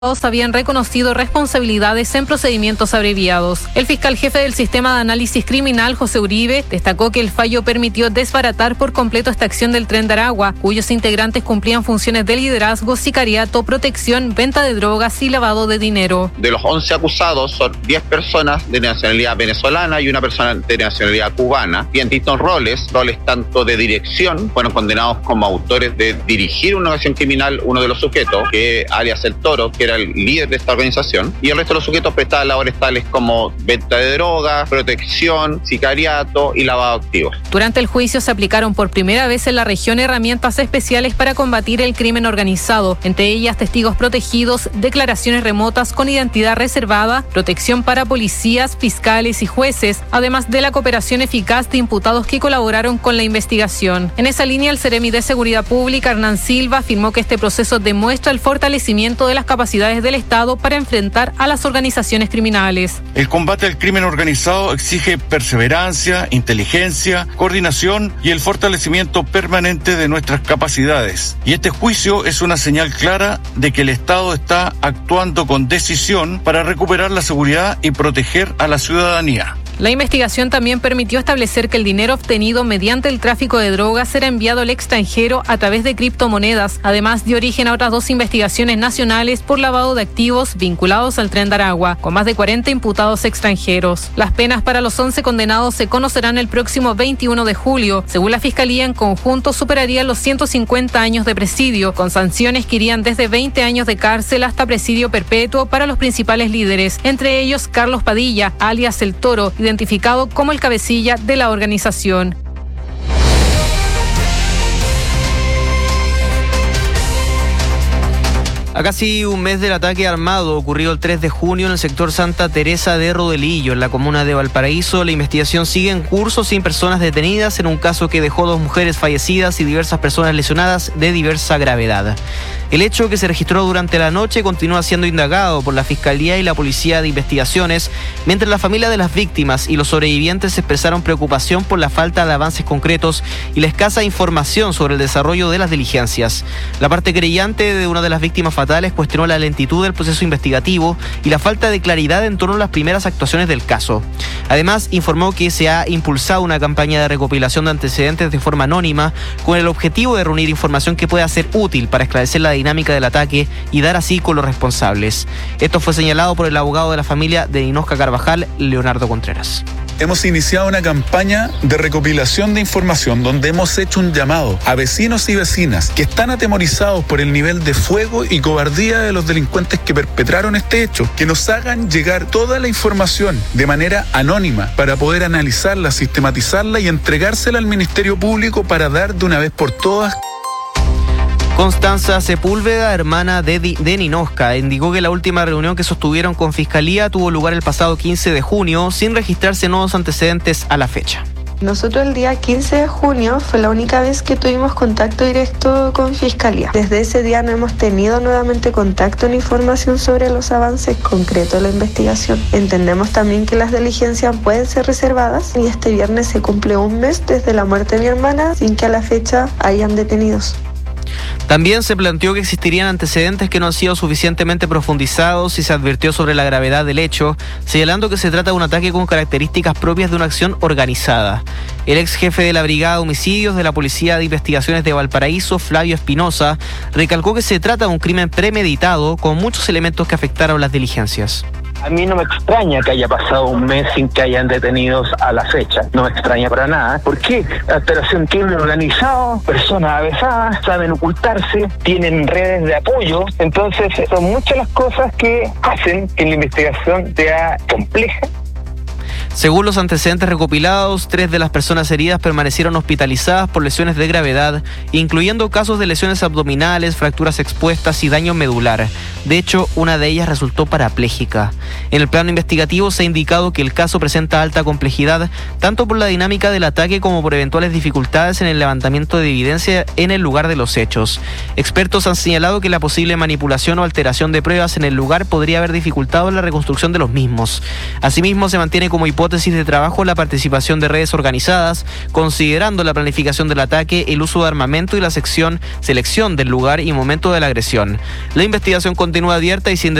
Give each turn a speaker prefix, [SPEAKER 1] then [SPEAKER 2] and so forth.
[SPEAKER 1] habían reconocido responsabilidades en procedimientos abreviados. El fiscal jefe del Sistema de Análisis Criminal, José Uribe, destacó que el fallo permitió desbaratar por completo esta acción del Tren de Aragua, cuyos integrantes cumplían funciones de liderazgo, sicariato, protección, venta de drogas y lavado de dinero.
[SPEAKER 2] De los 11 acusados, son 10 personas de nacionalidad venezolana y una persona de nacionalidad cubana, y en distintos roles tanto de dirección, fueron condenados como autores de dirigir una organización criminal, uno de los sujetos, que alias El Toro, que era el líder de esta organización, y el resto de los sujetos prestaban labores tales como venta de drogas, protección, sicariato y lavado de activos.
[SPEAKER 1] Durante el juicio se aplicaron por primera vez en la región herramientas especiales para combatir el crimen organizado, entre ellas testigos protegidos, declaraciones remotas con identidad reservada, protección para policías, fiscales y jueces, además de la cooperación eficaz de imputados que colaboraron con la investigación. En esa línea, el Seremi de Seguridad Pública, Hernán Silva, afirmó que este proceso demuestra el fortalecimiento de las capacidades del Estado para enfrentar a las organizaciones criminales.
[SPEAKER 3] El combate al crimen organizado exige perseverancia, inteligencia, coordinación y el fortalecimiento permanente de nuestras capacidades. Y este juicio es una señal clara de que el Estado está actuando con decisión para recuperar la seguridad y proteger a la ciudadanía.
[SPEAKER 1] La investigación también permitió establecer que el dinero obtenido mediante el tráfico de drogas era enviado al extranjero a través de criptomonedas. Además, dio origen a otras 2 investigaciones nacionales por lavado de activos vinculados al Tren de Aragua, con más de 40 imputados extranjeros. Las penas para los 11 condenados se conocerán el próximo 21 de julio. Según la Fiscalía, en conjunto superarían los 150 años de presidio, con sanciones que irían desde 20 años de cárcel hasta presidio perpetuo para los principales líderes, entre ellos Carlos Padilla, alias El Toro, identificado como el cabecilla de la organización.
[SPEAKER 4] A casi un mes del ataque armado ocurrido el 3 de junio en el sector Santa Teresa de Rodelillo, en la comuna de Valparaíso, la investigación sigue en curso sin personas detenidas en un caso que dejó 2 mujeres fallecidas y diversas personas lesionadas de diversa gravedad. El hecho, que se registró durante la noche, continúa siendo indagado por la Fiscalía y la Policía de Investigaciones, mientras la familia de las víctimas y los sobrevivientes expresaron preocupación por la falta de avances concretos y la escasa información sobre el desarrollo de las diligencias. La parte querellante de una de las víctimas fatales cuestionó la lentitud del proceso investigativo y la falta de claridad en torno a las primeras actuaciones del caso. Además, informó que se ha impulsado una campaña de recopilación de antecedentes de forma anónima con el objetivo de reunir información que pueda ser útil para esclarecer la dinámica del ataque y dar así con los responsables. Esto fue señalado por el abogado de la familia de Ninosca Carvajal, Leonardo Contreras.
[SPEAKER 5] Hemos iniciado una campaña de recopilación de información donde hemos hecho un llamado a vecinos y vecinas que están atemorizados por el nivel de fuego y cobardía de los delincuentes que perpetraron este hecho, que nos hagan llegar toda la información de manera anónima para poder analizarla, sistematizarla y entregársela al Ministerio Público para dar de una vez por todas.
[SPEAKER 4] Constanza Sepúlveda, hermana de Ninosca, indicó que la última reunión que sostuvieron con Fiscalía tuvo lugar el pasado 15 de junio, sin registrarse nuevos antecedentes a la fecha.
[SPEAKER 6] Nosotros el día 15 de junio fue la única vez que tuvimos contacto directo con Fiscalía. Desde ese día no hemos tenido nuevamente contacto ni información sobre los avances concretos de la investigación. Entendemos también que las diligencias pueden ser reservadas y este viernes se cumple un mes desde la muerte de mi hermana sin que a la fecha hayan detenidos.
[SPEAKER 4] También se planteó que existirían antecedentes que no han sido suficientemente profundizados y se advirtió sobre la gravedad del hecho, señalando que se trata de un ataque con características propias de una acción organizada. El ex jefe de la Brigada de Homicidios de la Policía de Investigaciones de Valparaíso, Flavio Espinosa, recalcó que se trata de un crimen premeditado con muchos elementos que afectaron las diligencias.
[SPEAKER 7] A mí no me extraña que haya pasado un mes sin que hayan detenidos a la fecha. No me extraña para nada. ¿Por qué? Alteración, crimen organizado, personas avesadas, saben ocultarse, tienen redes de apoyo. Entonces, son muchas las cosas que hacen que la investigación sea compleja.
[SPEAKER 4] Según los antecedentes recopilados, 3 de las personas heridas permanecieron hospitalizadas por lesiones de gravedad, incluyendo casos de lesiones abdominales, fracturas expuestas y daño medular. De hecho, una de ellas resultó parapléjica. En el plano investigativo se ha indicado que el caso presenta alta complejidad, tanto por la dinámica del ataque como por eventuales dificultades en el levantamiento de evidencia en el lugar de los hechos. Expertos han señalado que la posible manipulación o alteración de pruebas en el lugar podría haber dificultado la reconstrucción de los mismos. Asimismo, se mantiene como hipótesis hipótesis de trabajo la participación de redes organizadas, considerando la planificación del ataque, el uso de armamento y la selección del lugar y momento de la agresión. La investigación continúa abierta y sin